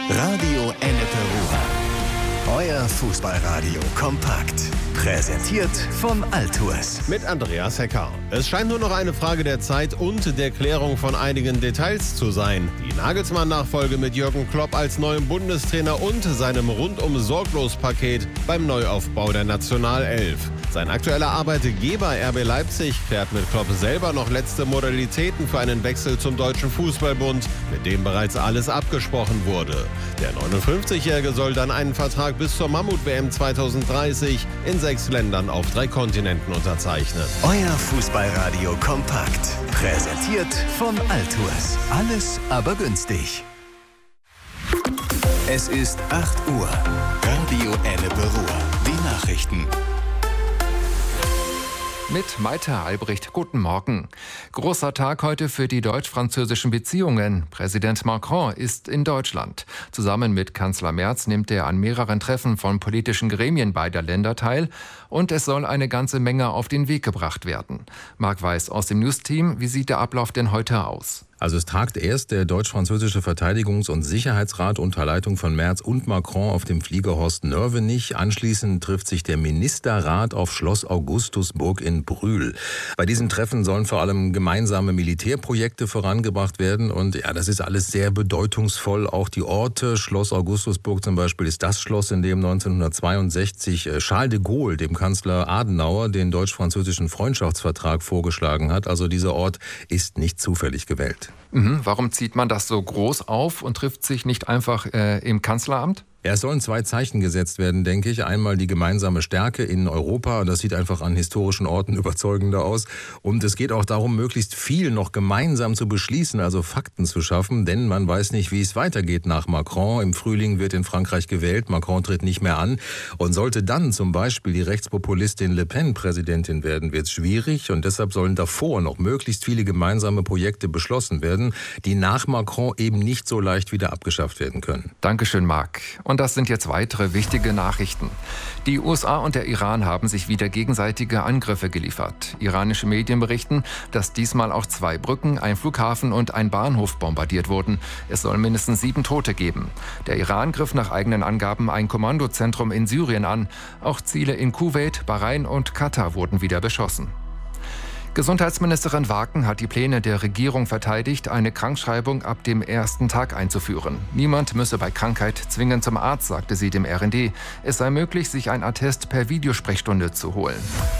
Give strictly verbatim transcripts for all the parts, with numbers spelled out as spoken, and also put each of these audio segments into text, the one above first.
Radio Ennepe-Ruhr. Euer Fußballradio kompakt. Präsentiert von Altours. Mit Andreas Hecker. Es scheint nur noch eine Frage der Zeit und der Klärung von einigen Details zu sein. Die Nagelsmann-Nachfolge mit Jürgen Klopp als neuem Bundestrainer und seinem Rundum-Sorglos-Paket beim Neuaufbau der Nationalelf. Sein aktueller Arbeitgeber R B Leipzig klärt mit Klopp selber noch letzte Modalitäten für einen Wechsel zum Deutschen Fußballbund, mit dem bereits alles abgesprochen wurde. Der neunundfünfzigjährige soll dann einen Vertrag bis zur Mammut-W M zweitausenddreißig in sechs Ländern auf drei Kontinenten unterzeichnen. Euer Fußballradio kompakt. Präsentiert von Altours. Alles aber günstig. Es ist acht Uhr. Radio Ennepe-Ruhr. Die Nachrichten. Mit Maite Albrecht, guten Morgen. Großer Tag heute für die deutsch-französischen Beziehungen. Präsident Macron ist in Deutschland. Zusammen mit Kanzler Merz nimmt er an mehreren Treffen von politischen Gremien beider Länder teil. Und es soll eine ganze Menge auf den Weg gebracht werden. Marc Weiß aus dem News-Team, wie sieht der Ablauf denn heute aus? Also es tagt erst der deutsch-französische Verteidigungs- und Sicherheitsrat unter Leitung von Merz und Macron auf dem Flieger Horst Nörvenich. Anschließend trifft sich der Ministerrat auf Schloss Augustusburg in Brühl. Bei diesen Treffen sollen vor allem gemeinsame Militärprojekte vorangebracht werden. Und ja, das ist alles sehr bedeutungsvoll. Auch die Orte, Schloss Augustusburg zum Beispiel, ist das Schloss, in dem neunzehnhundertzweiundsechzig Charles de Gaulle, dem Kanzler Adenauer, den deutsch-französischen Freundschaftsvertrag vorgeschlagen hat. Also dieser Ort ist nicht zufällig gewählt. Mhm. Warum zieht man das so groß auf und trifft sich nicht einfach äh, im Kanzleramt? Ja, es sollen zwei Zeichen gesetzt werden, denke ich. Einmal die gemeinsame Stärke in Europa. Das sieht einfach an historischen Orten überzeugender aus. Und es geht auch darum, möglichst viel noch gemeinsam zu beschließen, also Fakten zu schaffen. Denn man weiß nicht, wie es weitergeht nach Macron. Im Frühling wird in Frankreich gewählt. Macron tritt nicht mehr an. Und sollte dann zum Beispiel die Rechtspopulistin Le Pen Präsidentin werden, wird es schwierig. Und deshalb sollen davor noch möglichst viele gemeinsame Projekte beschlossen werden, die nach Macron eben nicht so leicht wieder abgeschafft werden können. Dankeschön, Marc. Und das sind jetzt weitere wichtige Nachrichten. Die U S A und der Iran haben sich wieder gegenseitige Angriffe geliefert. Iranische Medien berichten, dass diesmal auch zwei Brücken, ein Flughafen und ein Bahnhof bombardiert wurden. Es soll mindestens sieben Tote geben. Der Iran griff nach eigenen Angaben ein Kommandozentrum in Syrien an. Auch Ziele in Kuwait, Bahrain und Katar wurden wieder beschossen. Gesundheitsministerin Waken hat die Pläne der Regierung verteidigt, eine Krankschreibung ab dem ersten Tag einzuführen. Niemand müsse bei Krankheit zwingend zum Arzt, sagte sie dem R N D. Es sei möglich, sich ein Attest per Videosprechstunde zu holen.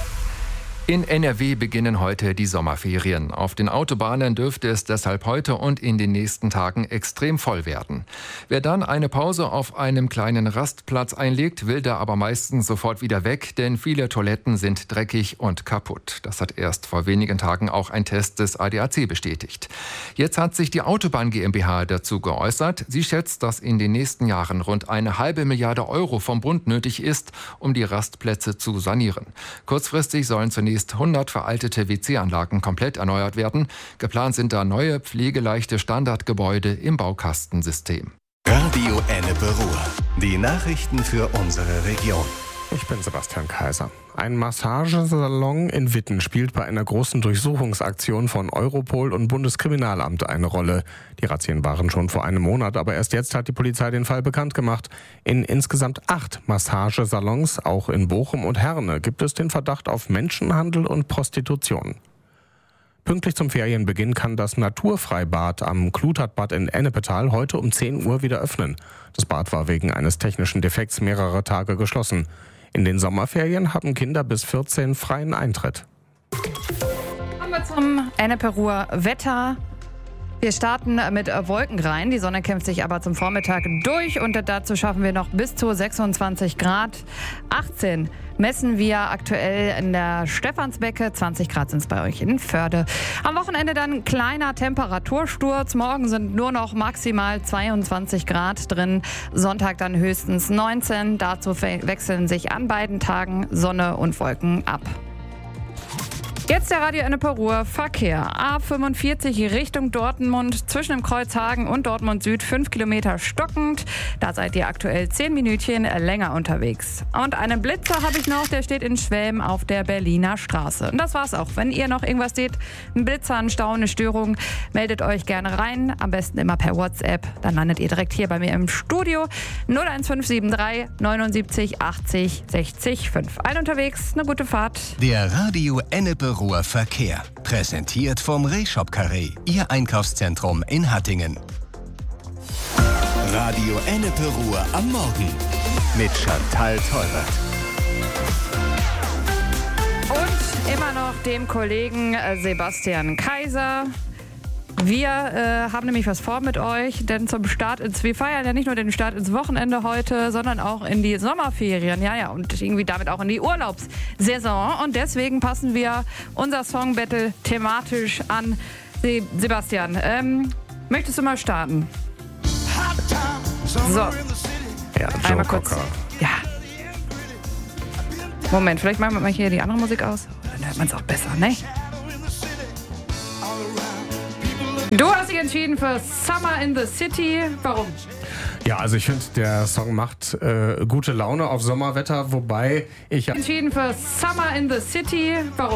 In N R W beginnen heute die Sommerferien. Auf den Autobahnen dürfte es deshalb heute und in den nächsten Tagen extrem voll werden. Wer dann eine Pause auf einem kleinen Rastplatz einlegt, will da aber meistens sofort wieder weg, denn viele Toiletten sind dreckig und kaputt. Das hat erst vor wenigen Tagen auch ein Test des A D A C bestätigt. Jetzt hat sich die Autobahn GmbH dazu geäußert. Sie schätzt, dass in den nächsten Jahren rund eine halbe Milliarde Euro vom Bund nötig ist, um die Rastplätze zu sanieren. Kurzfristig sollen zunächst hundert veraltete W C-Anlagen komplett erneuert werden. Geplant sind da neue, pflegeleichte Standardgebäude im Baukastensystem. Radio Ennepe-Ruhr. Die Nachrichten für unsere Region. Ich bin Sebastian Kaiser. Ein Massagesalon in Witten spielt bei einer großen Durchsuchungsaktion von Europol und Bundeskriminalamt eine Rolle. Die Razzien waren schon vor einem Monat, aber erst jetzt hat die Polizei den Fall bekannt gemacht. In insgesamt acht Massagesalons, auch in Bochum und Herne, gibt es den Verdacht auf Menschenhandel und Prostitution. Pünktlich zum Ferienbeginn kann das Naturfreibad am Klutertbad in Ennepetal heute um zehn Uhr wieder öffnen. Das Bad war wegen eines technischen Defekts mehrere Tage geschlossen. In den Sommerferien haben Kinder bis vierzehn freien Eintritt. Kommen wir zum Ennepe-Ruhr Wetter. Wir starten mit Wolken rein. Die Sonne kämpft sich aber zum Vormittag durch und dazu schaffen wir noch bis zu sechsundzwanzig Grad. achtzehn messen wir aktuell in der Stephansbecke. zwanzig Grad sind es bei euch in Förde. Am Wochenende dann kleiner Temperatursturz. Morgen sind nur noch maximal zweiundzwanzig Grad drin. Sonntag dann höchstens neunzehn. Dazu wechseln sich an beiden Tagen Sonne und Wolken ab. Jetzt der Radio Ennepe Ruhr Verkehr. A fünfundvierzig Richtung Dortmund, zwischen dem Kreuz Hagen und Dortmund Süd, fünf Kilometer stockend. Da seid ihr aktuell zehn Minütchen länger unterwegs. Und einen Blitzer habe ich noch, der steht in Schwelm auf der Berliner Straße. Und das war's auch. Wenn ihr noch irgendwas seht, ein Blitzer, ein Stau, eine Störung, meldet euch gerne rein. Am besten immer per WhatsApp. Dann landet ihr direkt hier bei mir im Studio. null eins fünf sieben drei neunundsiebzig achtzig sechzig fünf. Ein unterwegs, eine gute Fahrt. Der Radio Ennepe Ruhr Verkehr. Präsentiert vom Reshop Carré, Ihr Einkaufszentrum in Hattingen. Radio Ennepe Ruhr am Morgen mit Chantal Teubert. Und immer noch dem Kollegen Sebastian Kaiser. Wir äh, haben nämlich was vor mit euch, denn zum Start ins, wir feiern ja nicht nur den Start ins Wochenende heute, sondern auch in die Sommerferien, ja, ja, und irgendwie damit auch in die Urlaubssaison. Und deswegen passen wir unser Song-Battle thematisch an. Se- Sebastian, ähm, möchtest du mal starten? So, Ja, einmal Joe kurz. Cocker. Ja. Moment, vielleicht machen wir mal hier die andere Musik aus. Dann hört man es auch besser, ne? Du hast dich entschieden für Summer in the City. Warum? Ja, also ich finde, der Song macht äh, gute Laune auf Sommerwetter, wobei ich... Entschieden für Summer in the City. Warum?